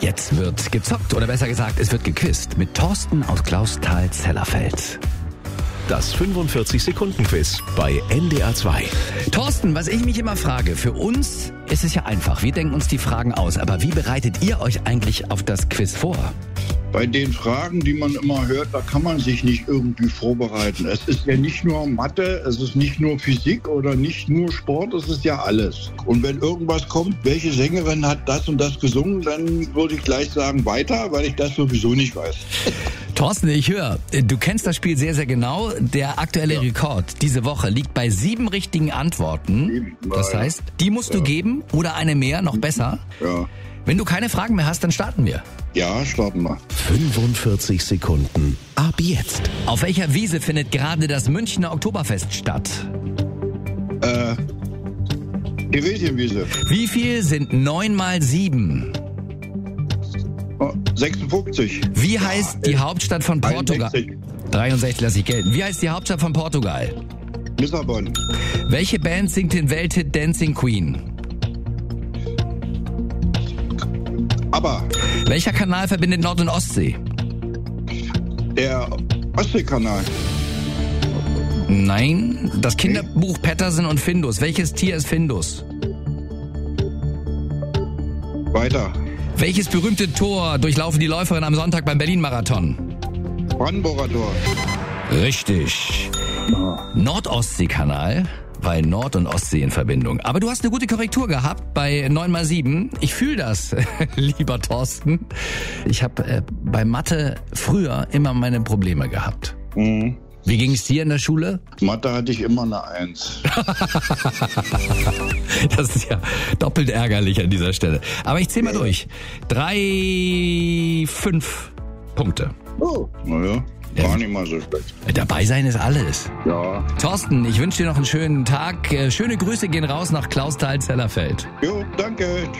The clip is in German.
Jetzt wird gezockt, oder besser gesagt, es wird gequizt mit Thorsten aus Clausthal-Zellerfeld. Das 45-Sekunden-Quiz bei NDR 2. Thorsten, was ich mich immer frage, für uns ist es ja einfach. Wir denken uns die Fragen aus. Aber wie bereitet ihr euch eigentlich auf das Quiz vor? Bei den Fragen, die man immer hört, da kann man sich nicht irgendwie vorbereiten. Es ist ja nicht nur Mathe, es ist nicht nur Physik oder nicht nur Sport, es ist ja alles. Und wenn irgendwas kommt, welche Sängerin hat das und das gesungen, dann würde ich gleich sagen weiter, weil ich das sowieso nicht weiß. Thorsten, ich höre, du kennst das Spiel sehr, sehr genau. Der aktuelle Rekord diese Woche liegt bei 7 richtigen Antworten. Das heißt, die musst du geben oder eine mehr, noch besser. Ja. Wenn du keine Fragen mehr hast, dann starten wir. Ja, starten wir. 45 Sekunden ab jetzt. Auf welcher Wiese findet gerade das Münchner Oktoberfest statt? Theresienwiese. Wie viel sind 9 mal 7? 56. Wie heißt die Hauptstadt von Portugal? 63 lasse ich gelten. Wie heißt die Hauptstadt von Portugal? Lissabon. Welche Band singt den Welthit Dancing Queen? Aber Welcher Kanal verbindet Nord- und Ostsee? der Ostseekanal. Nein, das Kinderbuch Patterson und Findus. Welches Tier ist Findus? Weiter. Welches berühmte Tor durchlaufen die Läuferinnen am Sonntag beim Berlin-Marathon? Brandenburger Tor. Richtig. Nord-Ostsee-Kanal, weil Nord- und Ostsee in Verbindung. Aber du hast eine gute Korrektur gehabt bei 9 mal 7. Ich fühle das, lieber Thorsten. Ich habe bei Mathe früher immer meine Probleme gehabt. Mhm. Wie ging es dir in der Schule? Mathe hatte ich immer eine 1. Das ist ja doppelt ärgerlich an dieser Stelle. Aber ich zähle mal durch. 3, 5 Punkte. Oh, naja, war nicht mal so schlecht. Dabei sein ist alles. Ja. Thorsten, ich wünsche dir noch einen schönen Tag. Schöne Grüße gehen raus nach Clausthal-Zellerfeld. Jo, danke. Tschüss.